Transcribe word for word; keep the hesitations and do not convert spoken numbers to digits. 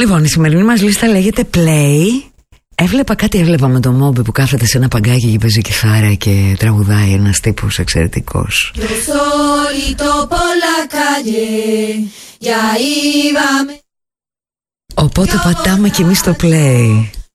Λοιπόν, η σημερινή μας λίστα λέγεται Play. Έβλεπα κάτι, έβλεπα με το Μόμπι που κάθεται σε ένα παγκάκι και παίζει κιθάρα και τραγουδάει, ένας τύπος εξαιρετικός. Οπότε πατάμε κι εμείς το Play.